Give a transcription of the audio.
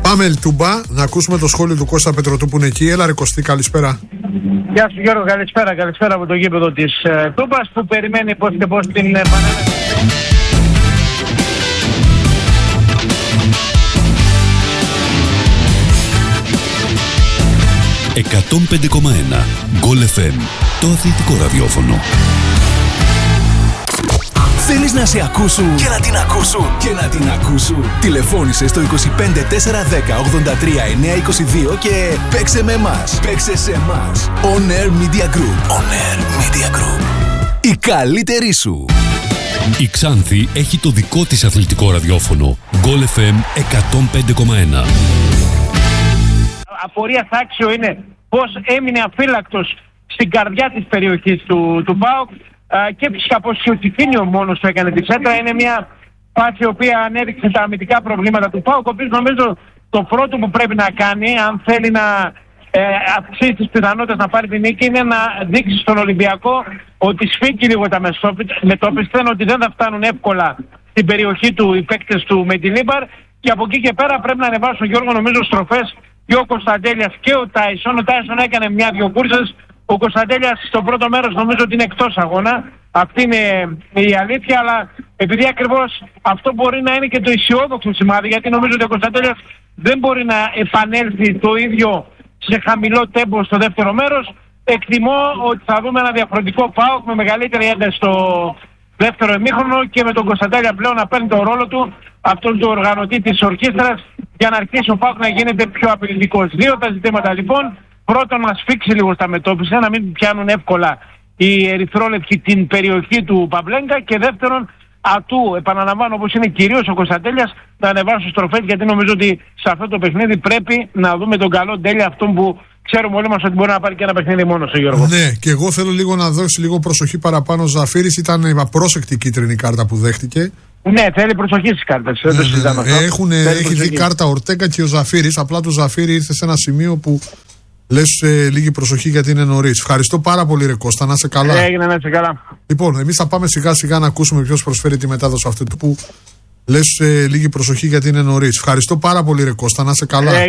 Πάμε Ελτούμπα να ακούσουμε το σχόλιο του Κώστα Πετρωτού που είναι εκεί. Έλα ρε Κωστή, καλησπέρα. Γεια σου Γιώργο, καλησπέρα από το γήπεδο της Τούμπας που περιμένει πώς και πώς την επανέλαση. 105,1 Γκολ FM, το αθλητικό ραδιόφωνο. Θέλεις να σε ακούσουν και να την ακούσουν και να την ακούσουν? Τηλεφώνησε στο 25 410 83 922 και παίξε με εμάς. Παίξε σε εμάς. On Air Media Group. On Air Media Group. Η καλύτερη σου. Η Ξάνθη έχει το δικό της αθλητικό ραδιόφωνο. Γκολ FM 105,1. Απορία άξιο είναι πώς έμεινε αφύλακτος στην καρδιά της περιοχής του ΠΑΟΚ και φυσικά πως και ο Τσιφίνιο μόνος του έκανε τη σέντρα. Είναι μια φάση η οποία ανέδειξε τα αμυντικά προβλήματα του ΠΑΟΚ, ο οποίος νομίζω το πρώτο που πρέπει να κάνει αν θέλει να αυξήσει τις πιθανότητες να πάρει την νίκη είναι να δείξει στον Ολυμπιακό ότι σφίγγει λίγο τα μετώπισθεν, ότι δεν θα φτάνουν εύκολα στην περιοχή του οι παίκτες του με τη Λίμπαρ, και από εκεί και πέρα πρέπει να ανεβάσουν, Γιώργο, νομίζω στροφές και ο Κωνσταντέλιας και ο Τάισον. Ο Τάισον έκανε μια-δυο κούρσες. Ο Κωνσταντέλιας στο πρώτο μέρος νομίζω ότι είναι εκτός αγώνα. Αυτή είναι η αλήθεια, αλλά επειδή ακριβώς αυτό μπορεί να είναι και το αισιόδοξο σημάδι, γιατί νομίζω ότι ο Κωνσταντέλιας δεν μπορεί να επανέλθει το ίδιο σε χαμηλό τέμπο στο δεύτερο μέρος. Εκτιμώ ότι θα δούμε ένα διαφορετικό ΠΑΟΚ με μεγαλύτερη ένταση στο δεύτερο ημίχρονο και με τον Κωνσταντέλια πλέον να παίρνει τον ρόλο του, αυτόν του οργανωτή της ορχήστρας, για να αρχίσει ο ΠΑΟΚ να γίνεται πιο απειλητικός. Δύο τα ζητήματα λοιπόν. Πρώτον, να σφίξει λίγο στα μετώπισα, να μην πιάνουν εύκολα οι ερυθρόλεπτοι την περιοχή του Παμπλέγκα. Και δεύτερον, ατού, επαναλαμβάνω, όπως είναι κυρίως ο Κωνσταντέλιας, να ανεβάσουν στροφές, γιατί νομίζω ότι σε αυτό το παιχνίδι πρέπει να δούμε τον καλό Ντέλια, αυτόν που ξέρουμε όλοι μας ότι μπορεί να πάρει και ένα παιχνίδι μόνος ο Γιώργο. Ναι, και εγώ θέλω λίγο να δώσει λίγο προσοχή παραπάνω. Ο Ζαφύρης ήταν απρόσεκτη κίτρινη κάρτα που δέχτηκε. Ναι, θέλει προσοχή στις κάρτες. Έχει δει κάρτα Ορτέγκα και ο Ζαφύρης. Απλά το Ζαφύρη ήρθε σε ένα σημείο που λες λίγη προσοχή γιατί είναι νωρίς. Ευχαριστώ πάρα πολύ, ρε Κώστα, να είσαι καλά. Έγινε, να είσαι καλά. Λοιπόν, εμείς θα πάμε σιγά σιγά να ακούσουμε ποιος προσφέρει τη μετάδοση αυτή που λες λίγη προσοχή γιατί είναι νωρίς. Ευχαριστώ πάρα πολύ, ρε Κώστα, να είσαι καλά.